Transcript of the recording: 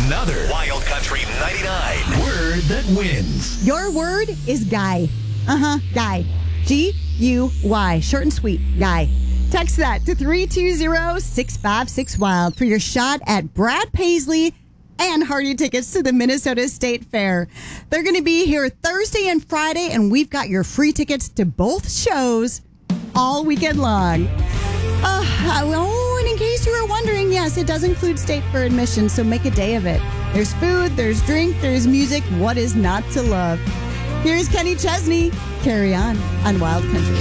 another Wild Country 99 word that wins. Your word is guy. Guy. G-U-Y. Short and sweet. Guy. Text that to 320-656-WILD for your shot at Brad Paisley and Hardy tickets to the Minnesota State Fair. They're going to be here Thursday and Friday, and we've got your free tickets to both shows all weekend long. And in case you were wondering, yes, it does include state fair admission, so make a day of it. There's food, there's drink, there's music. What is not to love? Here's Kenny Chesney. Carry on Wild Country.